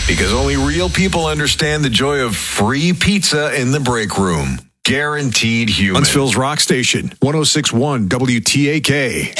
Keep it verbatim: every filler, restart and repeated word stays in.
Because only real people understand the joy of free pizza in the break room. Guaranteed human. Huntsville's Rock Station, one oh six point one W T A K.